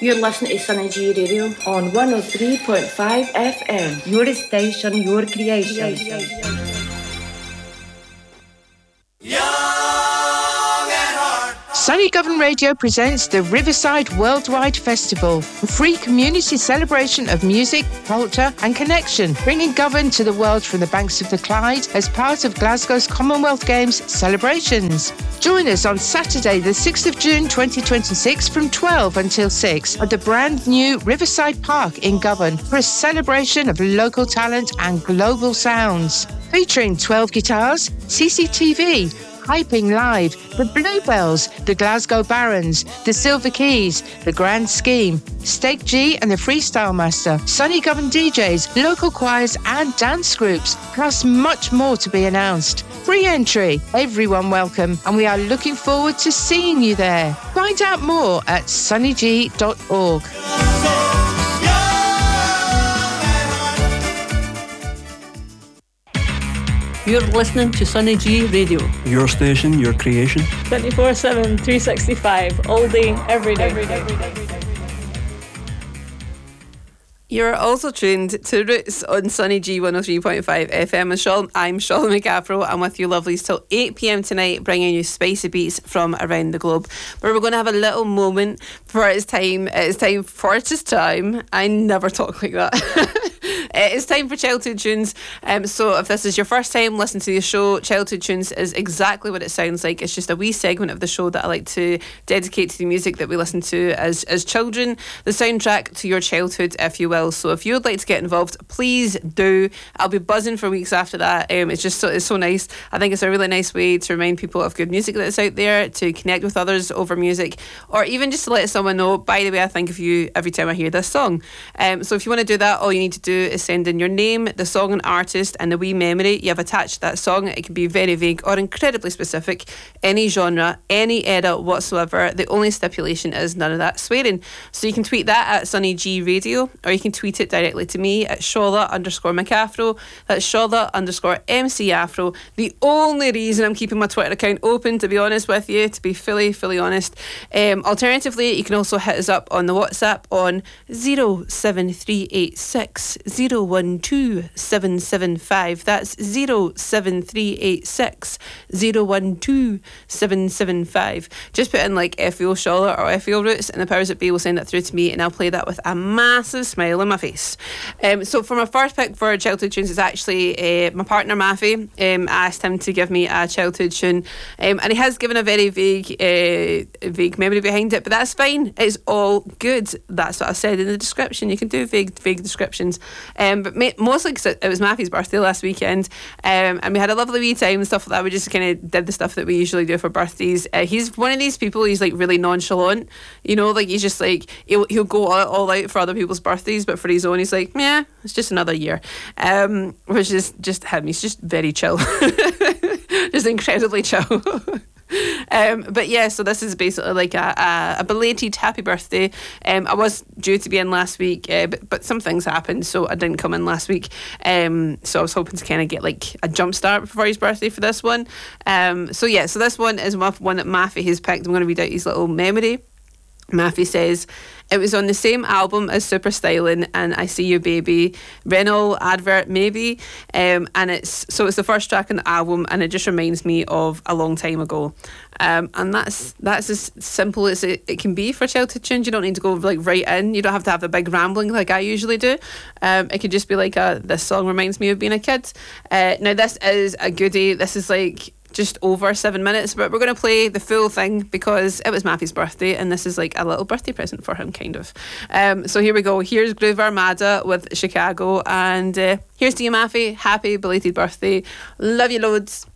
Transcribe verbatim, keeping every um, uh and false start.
You're listening to Sunny G Radio on one oh three point five F M. Your station, your creation. Sunny Govan Radio presents the Riverside Worldwide Festival, a free community celebration of music, culture and connection, bringing Govan to the world from the banks of the Clyde as part of Glasgow's Commonwealth Games celebrations. Join us on Saturday the sixth of June twenty twenty-six from twelve until six at the brand new Riverside Park in Govan for a celebration of local talent and global sounds. Featuring twelve guitars, C C T V, Hyping Live, the Bluebells, the Glasgow Barons, the Silver Keys, the Grand Scheme, Steak G and the Freestyle Master, Sunny Govan D Js, local choirs and dance groups, plus much more to be announced. Free entry, everyone welcome, and we are looking forward to seeing you there. Find out more at sunny g dot org. You're listening to Sunny G Radio. Your station, your creation. twenty-four seven, three sixty-five, all day, every day. Every day. Every day. You're also tuned to Roots on Sunny G one oh three point five F M. I'm Charlotte McAfro. I'm with you lovelies till eight p.m. tonight, bringing you spicy beats from around the globe. But we're going to have a little moment for it's time. It's time for it's time. I never talk like that. It's time for Childhood Tunes. Um, so if this is your first time listening to the show, Childhood Tunes is exactly what it sounds like. It's just a wee segment of the show that I like to dedicate to the music that we listen to as, as children, the soundtrack to your childhood, if you will. So if you would like to get involved, please do. I'll be buzzing for weeks after that. Um, it's just so, it's so nice. I think it's a really nice way to remind people of good music that's out there, to connect with others over music, or even just to let someone know, by the way, I think of you every time I hear this song. Um, so if you want to do that, all you need to do is send in your name, the song and artist, and the wee memory you have attached to that song. It can be very vague or incredibly specific, any genre, any era whatsoever. The only stipulation is none of that swearing. So you can tweet that at Sunny G Radio, or you can tweet it directly to me at Shola underscore McAfro. That's Shola underscore M C Afro. The only reason I'm keeping my Twitter account open, to be honest with you, to be fully, fully honest. Um, alternatively, you can also hit us up on the WhatsApp on zero seven three eight six zero one two seven seven five. That's zero seven three eight six zero one two seven seven five. Just put in like F O Shola or F O Roots, and the powers that be will send it through to me, and I'll play that with a massive smile on my face. Um, so for my first pick for childhood tunes is actually uh, my partner Maffy. Um, I asked him to give me a childhood tune, um, and he has given a very vague uh, vague memory behind it, but that's fine. It's all good. That's what I said in the description. You can do vague vague descriptions. Um, but ma- mostly because it, it was Maffy's birthday last weekend, um, and we had a lovely wee time and stuff like that. We just kind of did the stuff that we usually do for birthdays. Uh, he's one of these people, he's like really nonchalant, you know, like he's just like, he'll, he'll go all, all out for other people's birthdays, but for his own, he's like, yeah, it's just another year. Um, which is just him. He's just very chill. Just incredibly chill. Um, but yeah, so this is basically like a, a, a belated happy birthday. Um, I was due to be in last week, uh, but, but some things happened, so I didn't come in last week. Um, so I was hoping to kind of get like a jump start for his birthday for this one. Um, so yeah, so this one is one that Maffy has picked. I'm going to read out his little memory. Maffy says, it was on the same album as Super Stylin' and I See You Baby, Renault advert maybe, um, and it's so it's the first track on the album, and it just reminds me of a long time ago, um, and that's that's as simple as it, it can be for childhood tunes. You don't need to go like right in. You don't have to have a big rambling like I usually do. Um, it could just be like a, this song reminds me of being a kid. Uh, now this is a goodie. This is like just over seven minutes, but we're going to play the full thing because it was Maffy's birthday, and this is like a little birthday present for him, kind of. Um, so here we go. Here's Groove Armada with Chicago, and uh, here's to you, Maffy. Happy belated birthday. Love you loads.